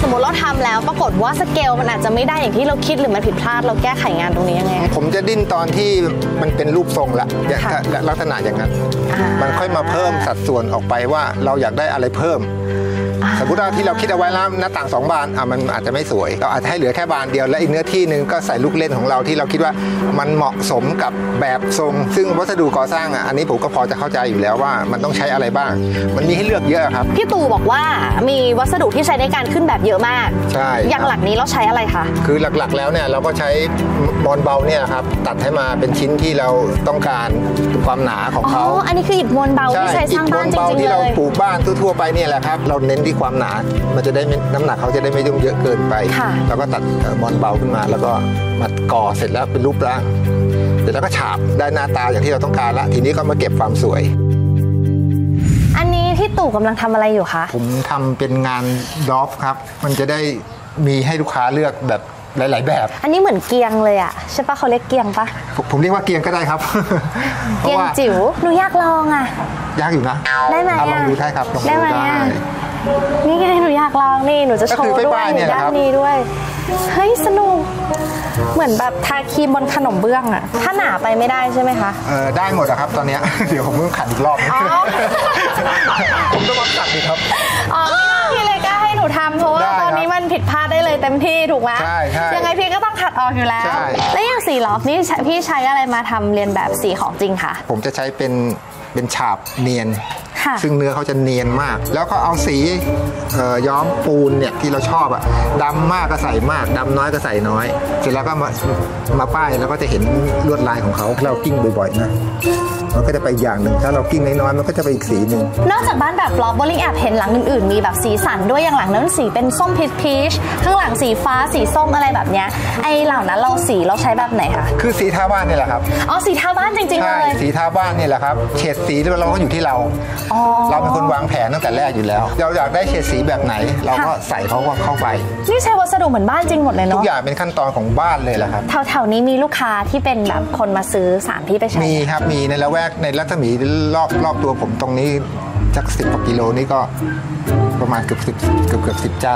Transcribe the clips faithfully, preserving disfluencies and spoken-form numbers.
มมติเราทำแล้วปรากฏว่าสเกลมันอาจจะไม่ได้อย่างที่เราคิดหรือมันผิดพลาดเราแก้ไขงานตรงนี้ยังไงผมจะดิ้นตอนที่มันเป็นรูปทรงละลักษณะอย่างนั้นมันค่อยมาเพิ่มสัดส่วนออกไปว่าเราอยากได้อะไรเพิ่มสมมติว่าที่เราคิดเอาไว้แล้วหน้าต่างสองบานอ่ะมันอาจจะไม่สวยเราอาจจะให้เหลือแค่บานเดียวและอีกเนื้อที่นึงก็ใส่ลูกเล่นของเราที่เราคิดว่ามันเหมาะสมกับแบบทรงซึ่งวัสดุก่อสร้างอ่ะอันนี้ผมก็พอจะเข้าใจอยู่แล้วว่ามันต้องใช้อะไรบ้างมันมีให้เลือกเยอะครับพี่ตู่บอกว่ามีวัสดุที่ใช้ในการขึ้นแบบเยอะมากใช่อย่างหลักนี้เราใช้อะไรคะคือหลักๆแล้วเนี่ยเราก็ใช้มอนเบาเนี่ยครับตัดให้มาเป็นชิ้นที่เราต้องการความหนาของเขาอ๋ออันนี้คืออิฐมวลเบาที่ใช้สร้างบ้านจริงๆเลยที่เราปลูกบ้านทั่วๆไปเนี่ยแหละครับเราเน้นที่ความหนามันจะได้น้ำหนักเขาจะได้ไม่ยุ่งเยอะเกินไปแล้วก็ตัดมอนเบาขึ้นมาแล้วก็มาก่อเสร็จแล้วเป็นรูปร่างเสร็จแล้วก็ฉาบได้หน้าตาอย่างที่เราต้องการละทีนี้ก็มาเก็บความสวยอันนี้พี่ตู่กำลังทำอะไรอยู่คะผมทำเป็นงานดอฟครับมันจะได้มีให้ลูกค้าเลือกแบบหลายๆแบบอันนี้เหมือนเกียงเลยอะใช่ปะเขาเรียกเกียงปะผมเรียกว่าเกียงก็ได้ครับเกียงจิ๋วหนูอยากลองอะยากอยู่นะได้ไหมลองดูได้ครับได้ไหมนี่ไงหนูอยากลองนี่หนูจะโชว์ด้วยด้านนี้ด้วยเฮ้ยสนุกเหมือนแบบทาครีมบนขนมเบื้องอะถ้าหนาไปไม่ได้ใช่ไหมคะเออได้หมดอะครับตอนนี้เดี๋ยวผมต้องขัดอีกรอบผมต้องมาขัดอีกครับอ๋อพี่เลยก็ให้หนูทำเพราะว่าตอนนี้มันผิดพลาดได้เลยเต็มที่ถูกไหมใช่ใช่ยังไงพี่ก็ต้องขัดออกอยู่แล้วแล้วอย่างสีล็อกนี่พี่ใช้อะไรมาทำเรียนแบบสีของจริงคะผมจะใช้เป็นเป็นฉาบเนียนซึ่งเนื้อเขาจะเนียนมากแล้วก็เอาสีย้อมปูนเนี่ยที่เราชอบอะดำมากก็ใส่มากดำน้อยก็ใส่น้อยเสร็จแล้วก็มามาป้ายแล้วก็จะเห็นลวดลายของเขาเรากิ้งบ่อยๆนะมันก็จะไปอย่างหนึ่งถ้าเรากิ้งน้อยๆมันก็จะไปอีกสีหนึ่งนอกจากบ้านแบบบล็อกโบลิ่งแอบเห็นหลังอื่นๆมีแบบสีสันด้วยอย่างหลังนั้นสีเป็นส้มพีชพีชข้างหลังสีฟ้าสีส้มอะไรแบบเนี้ยไอเหล่านั้นเราสีเราใช้แบบไหนคะคือสีทาบ้านนี่แหละครับอ๋อสีทาบ้านจริงๆเลยสีทาบ้านนี่แหละครับเฉดสีเราก็อยู่ที่เราเราเป็นคนวางแผนตั้งแต่แรกอยู่แล้วเราอยากได้เฉดสีแบบไหนเราก็ใส่เขาเข้าไปนี่ใช้วัสดุเหมือนบ้านจริงหมดเลยเนาะทุกอย่างเป็นขั้นตอนของบ้านเลยแหละครับแถวๆนี้มีลูกค้าที่เป็นแบบคนมาซื้อสารที่ไปใช้มีครับมีในละแวกในรัศมีรอบรอบตัวผมตรงนี้สักสิบกว่ากิโลนี่ก็ประมาณเกือบสิบเกือบเกือบสิบเจ้า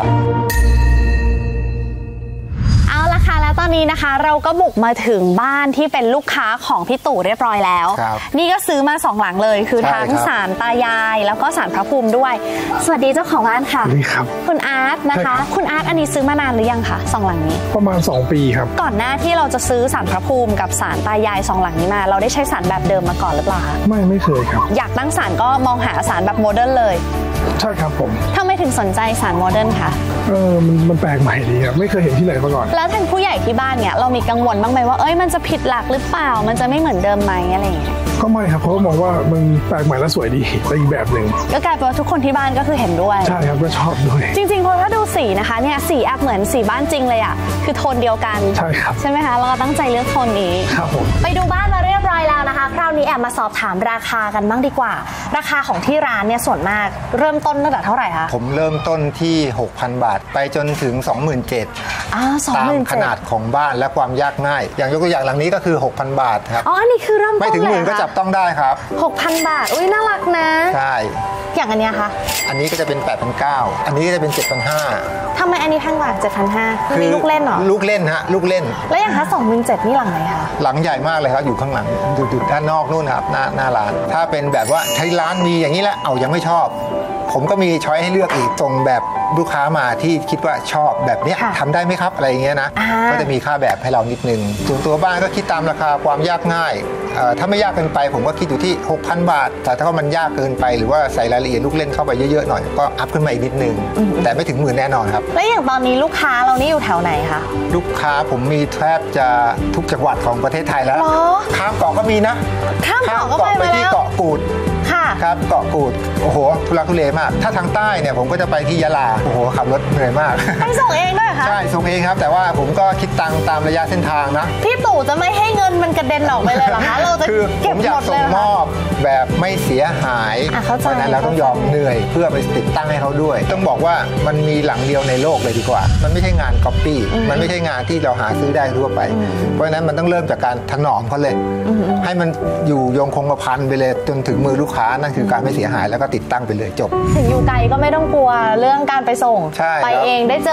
เอาละค่ะแล้วตอนนี้นะคะเราก็บุกมาถึงบ้านที่เป็นลูกค้าของพี่ตู่เรียบร้อยแล้วนี่ก็ซื้อมาสองหลังเลยคือทั้งศาลตายายแล้วก็ศาลพระภูมิด้วยสวัสดีเจ้าของบ้านค่ะสวัสดีครับคุณอาร์ตนะคะคุณอาร์ตอันนี้ซื้อมานานหรือยังคะสองหลังนี้ประมาณสองปีครับก่อนหน้าที่เราจะซื้อศาลพระภูมิกับศาลตายายสองหลังนี้มาเราได้ใช้ศาลแบบเดิมมาก่อนหรือเปล่าคะไม่ไม่เคยครับอยากตั้งศาลก็มองหาศาลแบบโมเดิร์นเลยใช่ครับผมทำไมถึงสนใจศาลโมเดิร์นคะเออมันมันแปลกใหม่ดีครับไม่เคยเห็นที่ไหนมาก่อนแล้วท่านผู้ใหญ่ที่บ้านเนี่ยเรามีกังวลบ้างไหมว่าเอ้ยมันจะผิดหลักหรือเปล่ามันจะไม่เหมือนเดิมไหมอะไรอย่างเงี้ยก็ไม่ครับเพราะมองว่ามันแปลกใหม่และสวยดีในอีกแบบหนึ่งก็กลายเป็นว่าทุกคนที่บ้านก็คือเห็นด้วยใช่ครับก็ชอบด้วยจริงๆเพราะถ้าดูสีนะคะเนี่ยสีแอบเหมือนสีบ้านจริงเลยอ่ะคือโทนเดียวกันใช่ครับใช่ไหมคะเราก็ตั้งใจเลือกโทนนี้ครับผมไปดูบ้านมาเรียบร้อยแล้วนะคะคราวนี้แอบมาสอบถามราคากันบ้างดีกว่าราคาของที่ร้านเนี่ยส่วนมากเริ่มต้นตั้งแต่เท่าไหร่คะผมเริ่มต้นที่ หกพัน บาทไปจนถึง สองหมื่นเจ็ดพันอ่าสองหมื่นเจ็ดพันตามขนาดของบ้านและความยากง่ายอย่างยกตัวอย่างหลังนี้ก็คือ หกพัน บาทครับอ๋ออันนี้คือเริ่มต้นไม่ถึงหมื่นก็จับต้องได้ครับหกพัน บาทอุ้ยน่ารักนะใช่อย่างอันเนี้ยคะอันนี้ก็จะเป็น แปดพันเก้าร้อย อันนี้ก็จะเป็น เจ็ดพันห้าร้อยทำไมอันนี้แพงกว่า เจ็ดพันห้าร้อย คือลูกเล่นเหรอลูกเล่นฮะลูกเล่นแล้วอย่างคะ สองหมื่นเจ็ดพัน นี่หลังไหนคะหลังใหญ่มากเลยครับอยู่ข้างหลังดูด้านนอกนู่นครับหน้าหน้าร้านถ้าเป็นแบบว่าใช้ร้านมีอย่างนี้แล้วเอายังไม่ชอบผมก็มีช้อยให้เลือกอีกตรงแบบลูกค้ามาที่คิดว่าชอบแบบนี้ทำได้ไหมครับอะไรอย่างเงี้ยนะก็จะมีค่าแบบให้เรานิดนึงส่วนตัวบ้านก็คิดตามราคาความยากง่ายถ้าไม่ยากเกินไปผมก็คิดอยู่ที่ หกพัน บาทแต่ถ้ามันยากเกินไปหรือว่าใส่รายละเอียดลูกเล่นเข้าไปเยอะๆหน่อยก็อัพขึ้นมาอีกนิดนึงแต่ไม่ถึงหมื่นแน่นอนครับแล้วอย่างตอนนี้ลูกค้าเรานี่อยู่แถวไหนคะลูกค้าผมมีแทบจะทุกจังหวัดของประเทศไทยแล้วข้ามเกาะก็มีนะข้ามเกาะก็ไปมาแล้วที่เกาะกูดครับเกาะกูดโอ้โหทุลักทุเลมากถ้าทางใต้เนี่ยผมก็จะไปที่ยะลาโอ้โหขับรถเหนื่อยมากไปส่งเองด้วยคะใช่ส่งเองครับแต่ว่าผมก็คิดตังค์ตามระยะเส้นทางนะพี่ตู่จะไม่ให้เงินมันกระเด็นออกไปเลยเหรอคะเราจะเก็บหมดเลยผมอยากส่งมอบแบบไม่เสียหายเพราะนั้นเราต้องยอมเหนื่อยเพื่อไปติดตั้งให้เขาด้วยต้องบอกว่ามันมีหลังเดียวในโลกเลยดีกว่ามันไม่ใช่งานก๊อปปี้มันไม่ใช่งานที่เราหาซื้อได้ทั่วไปเพราะฉะนั้นมันต้องเริ่มจากการถนอมเขาเลยให้มันอยู่ยงคงกระพันไปเลยจนถึงมือลูกค้านั่นคือการไม่เสียหายแล้วก็ติดตั้งไปเลยจบถึงอยู่ไกลก็ไม่ต้องกลัวเรื่องการไปส่งไปเองได้เจอ